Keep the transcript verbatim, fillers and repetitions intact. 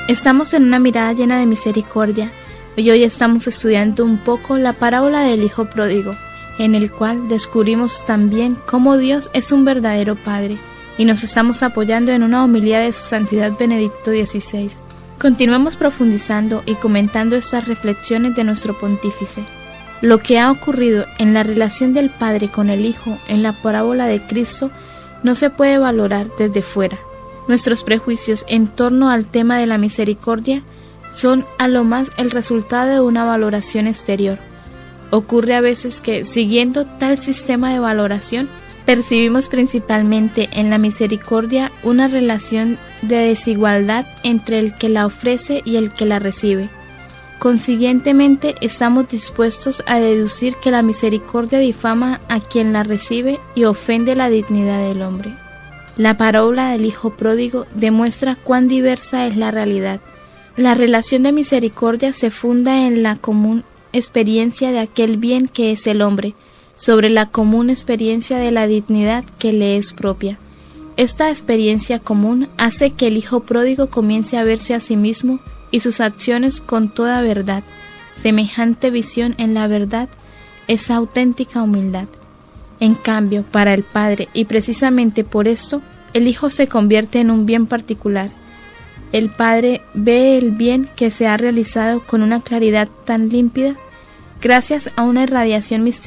Estamos en una mirada llena de misericordia y hoy estamos estudiando un poco la parábola del Hijo Pródigo, en el cual descubrimos también cómo Dios es un verdadero Padre y nos estamos apoyando en una homilía de su Santidad Benedicto dieciséis. Continuemos profundizando y comentando estas reflexiones de nuestro pontífice. Lo que ha ocurrido en la relación del Padre con el Hijo en la parábola de Cristo no se puede valorar desde fuera. Nuestros prejuicios en torno al tema de la misericordia son a lo más el resultado de una valoración exterior. Ocurre a veces que, siguiendo tal sistema de valoración, percibimos principalmente en la misericordia una relación de desigualdad entre el que la ofrece y el que la recibe. Consiguientemente, estamos dispuestos a deducir que la misericordia difama a quien la recibe y ofende la dignidad del hombre. La parábola del Hijo Pródigo demuestra cuán diversa es la realidad. La relación de misericordia se funda en la común experiencia de aquel bien que es el hombre, sobre la común experiencia de la dignidad que le es propia. Esta experiencia común hace que el Hijo Pródigo comience a verse a sí mismo y sus acciones con toda verdad. Semejante visión en la verdad es auténtica humildad. En cambio, para el Padre, y precisamente por esto, el Hijo se convierte en un bien particular. El Padre ve el bien que se ha realizado con una claridad tan límpida, gracias a una irradiación misteriosa